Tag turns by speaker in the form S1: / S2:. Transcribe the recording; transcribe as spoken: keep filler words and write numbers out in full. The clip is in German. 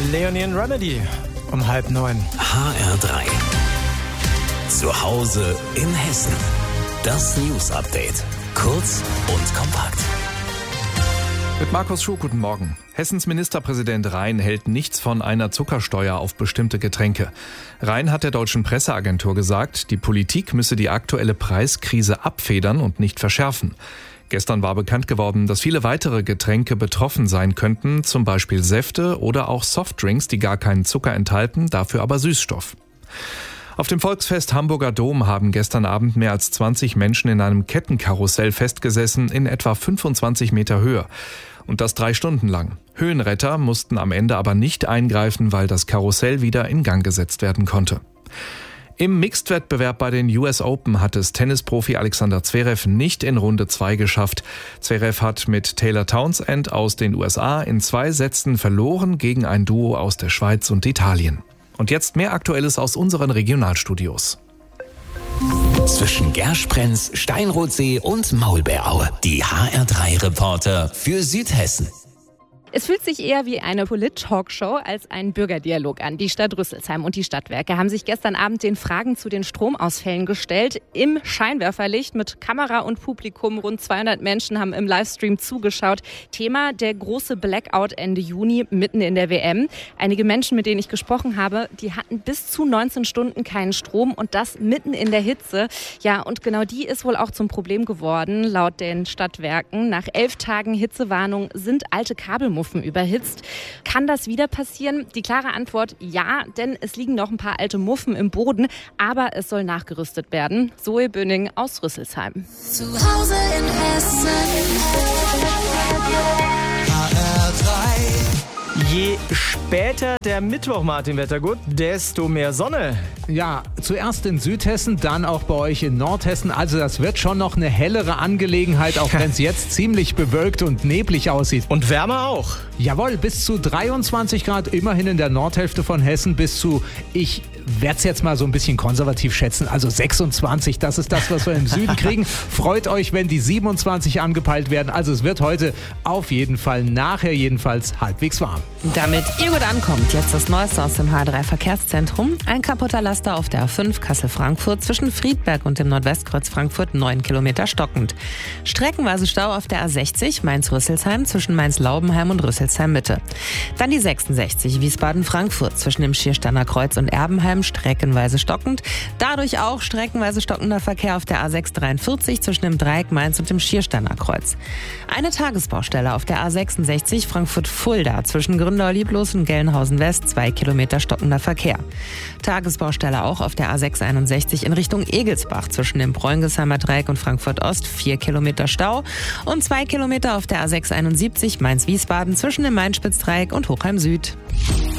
S1: Leonie Remedy um halb neun.
S2: H R drei. Zu Hause in Hessen. Das News Update. Kurz und kompakt.
S3: Mit Markus Schuh, guten Morgen. Hessens Ministerpräsident Rhein hält nichts von einer Zuckersteuer auf bestimmte Getränke. Rhein hat der deutschen Presseagentur gesagt, die Politik müsse die aktuelle Preiskrise abfedern und nicht verschärfen. Gestern war bekannt geworden, dass viele weitere Getränke betroffen sein könnten, zum Beispiel Säfte oder auch Softdrinks, die gar keinen Zucker enthalten, dafür aber Süßstoff. Auf dem Volksfest Hamburger Dom haben gestern Abend mehr als zwanzig Menschen in einem Kettenkarussell festgesessen in etwa fünfundzwanzig Meter Höhe. Und das drei Stunden lang. Höhenretter mussten am Ende aber nicht eingreifen, weil das Karussell wieder in Gang gesetzt werden konnte. Im Mixed-Wettbewerb bei den U S Open hat es Tennisprofi Alexander Zverev nicht in Runde zwei geschafft. Zverev hat mit Taylor Townsend aus den U S A in zwei Sätzen verloren gegen ein Duo aus der Schweiz und Italien. Und jetzt mehr Aktuelles aus unseren Regionalstudios.
S2: Zwischen Gersprenz, Steinrotsee und Maulbeeraue. Die H R drei Reporter für Südhessen.
S4: Es fühlt sich eher wie eine Polit-Talkshow als ein Bürgerdialog an. Die Stadt Rüsselsheim und die Stadtwerke haben sich gestern Abend den Fragen zu den Stromausfällen gestellt. Im Scheinwerferlicht mit Kamera und Publikum. Rund zweihundert Menschen haben im Livestream zugeschaut. Thema der große Blackout Ende Juni mitten in der W M. Einige Menschen, mit denen ich gesprochen habe, die hatten bis zu neunzehn Stunden keinen Strom und das mitten in der Hitze. Ja, und genau die ist wohl auch zum Problem geworden, laut den Stadtwerken. Nach elf Tagen Hitzewarnung sind alte Kabelmuffen überhitzt. Kann das wieder passieren? Die klare Antwort: ja, denn es liegen noch ein paar alte Muffen im Boden, aber es soll nachgerüstet werden. Zoe Böning aus Rüsselsheim.
S5: Zu Hause in Hessen. H R drei.
S1: Je später der Mittwoch, Martin Wettergut, desto mehr Sonne.
S6: Ja, zuerst in Südhessen, dann auch bei euch in Nordhessen. Also das wird schon noch eine hellere Angelegenheit, auch wenn es jetzt ziemlich bewölkt und neblig aussieht.
S1: Und wärmer auch.
S6: Jawohl, bis zu dreiundzwanzig Grad, immerhin in der Nordhälfte von Hessen, bis zu, ich werde es jetzt mal so ein bisschen konservativ schätzen, also sechsundzwanzig, das ist das, was wir im Süden kriegen. Freut euch, wenn die siebenundzwanzig angepeilt werden. Also es wird heute auf jeden Fall, nachher jedenfalls, halbwegs warm.
S7: Damit ihr gut ankommt, jetzt das Neueste aus dem H R drei Verkehrszentrum. Ein kaputter Laster auf der A fünf Kassel-Frankfurt zwischen Friedberg und dem Nordwestkreuz Frankfurt, neun Kilometer stockend. Streckenweise Stau auf der A sechzig Mainz-Rüsselsheim zwischen Mainz-Laubenheim und Rüsselsheim-Mitte. Dann die sechsundsechzig Wiesbaden-Frankfurt zwischen dem Schiersteiner Kreuz und Erbenheim, streckenweise stockend. Dadurch auch streckenweise stockender Verkehr auf der A sechs dreiundvierzig zwischen dem Dreieck Mainz und dem Schiersteiner Kreuz. Eine Tagesbaustelle auf der A sechsundsechzig Frankfurt-Fulda zwischen Gründau-Lieblos und Gelnhausen-West, zwei Kilometer stockender Verkehr. Tagesbaustelle auch auf der A sechs einundsechzig in Richtung Egelsbach zwischen dem Bräungesheimer Dreieck und Frankfurt-Ost, vier Kilometer Stau und zwei Kilometer auf der A sechs einundsiebzig Mainz-Wiesbaden zwischen dem Main-Spitz-Dreieck und Hochheim-Süd.